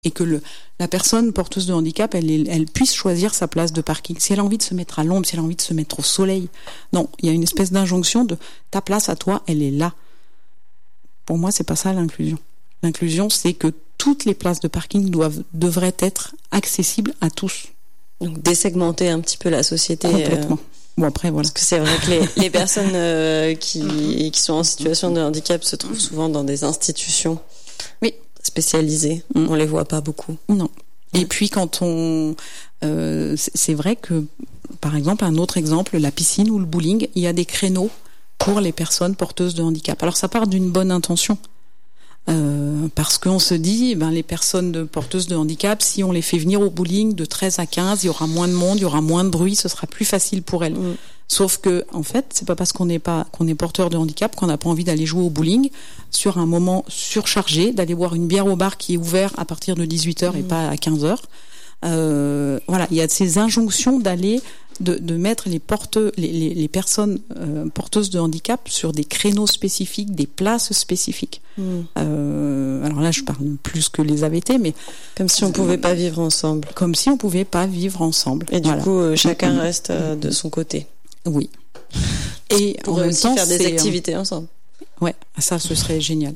et que la personne porteuse de handicap, elle puisse choisir sa place de parking. Si elle a envie de se mettre à l'ombre, si elle a envie de se mettre au soleil. Non, il y a une espèce d'injonction de ta place à toi, elle est là. Pour moi, c'est pas ça l'inclusion. L'inclusion, c'est que toutes les places de parking devraient être accessibles à tous. Donc désegmenter un petit peu la société. Complètement. Bon, après, voilà. Parce que c'est vrai que les personnes qui sont en situation de handicap se trouvent souvent dans des institutions spécialisées. On les voit pas beaucoup. Non. Et puis quand c'est vrai que, par exemple, un autre exemple, la piscine ou le bowling, il y a des créneaux pour les personnes porteuses de handicap. Alors ça part d'une bonne intention. Parce qu'on se dit, les personnes porteuses de handicap, si on les fait venir au bowling de 13 à 15, il y aura moins de monde, il y aura moins de bruit, ce sera plus facile pour elles. Sauf que, en fait, c'est pas parce qu'on est porteur de handicap qu'on n'a pas envie d'aller jouer au bowling sur un moment surchargé, d'aller boire une bière au bar qui est ouvert à partir de 18h et pas à 15h. Voilà, il y a ces injonctions de mettre les personnes porteuses de handicap sur des créneaux spécifiques, des places spécifiques. Alors là, je parle plus que les AVT, mais comme si on pouvait pas vivre ensemble. Comme si on pouvait pas vivre ensemble. Et du coup, chacun reste de son côté. Oui. Et on pourrait aussi faire des activités ensemble. Ouais, ça, ce serait génial.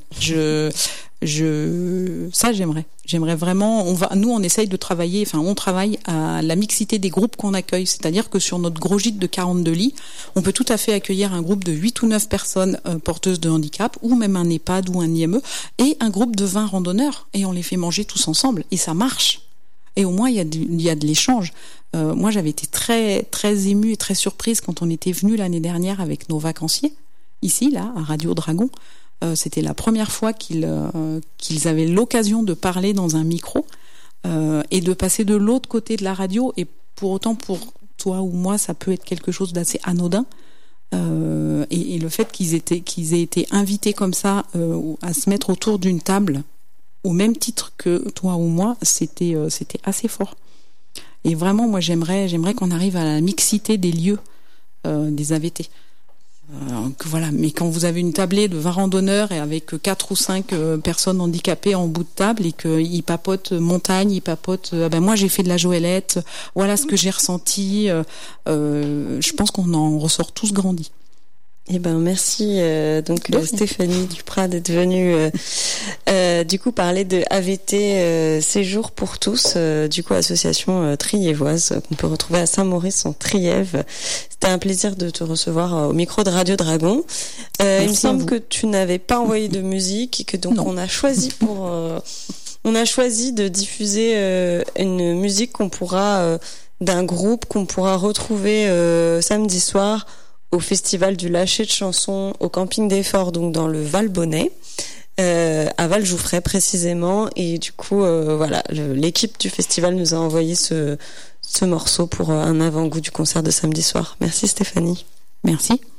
Ça, j'aimerais vraiment. Nous, on essaye de travailler. Enfin, on travaille à la mixité des groupes qu'on accueille. C'est-à-dire que sur notre gros gîte de 42 lits, on peut tout à fait accueillir un groupe de 8 ou 9 personnes porteuses de handicap, ou même un EHPAD ou un IME, et un groupe de 20 randonneurs. Et on les fait manger tous ensemble. Et ça marche. Et au moins, il y a de l'échange. Moi, j'avais été très, très émue et très surprise quand on était venu l'année dernière avec nos vacanciers, ici, là, à Radio Dragon. C'était la première fois qu'ils avaient l'occasion de parler dans un micro et de passer de l'autre côté de la radio. Et pour autant, pour toi ou moi, ça peut être quelque chose d'assez anodin. Et le fait qu'ils aient été invités comme ça à se mettre autour d'une table au même titre que toi ou moi, c'était assez fort. Et vraiment, moi, j'aimerais qu'on arrive à la mixité des lieux des AVT. Voilà, mais quand vous avez une tablée de 20 randonneurs et avec 4 ou 5 personnes handicapées en bout de table et qu'ils papotent montagne, ils papotent moi j'ai fait de la joëlette, voilà ce que j'ai ressenti, je pense qu'on en ressort tous grandis. Eh ben merci Stéphanie Duprat d'être venue du coup parler de AVT Séjour pour tous, du coup association triévoise qu'on peut retrouver à Saint-Maurice en Trièves. C'était un plaisir de te recevoir au micro de Radio Dragon. Il me semble que tu n'avais pas envoyé de musique et que donc on a choisi de diffuser une musique d'un groupe qu'on pourra retrouver samedi soir au Festival du Lâcher de Chansons au Camping des Forts, donc dans le Val-Bonnet, à Val-Jouffray précisément. Et du coup, l'équipe du festival nous a envoyé ce morceau pour un avant-goût du concert de samedi soir. Merci Stéphanie. Merci.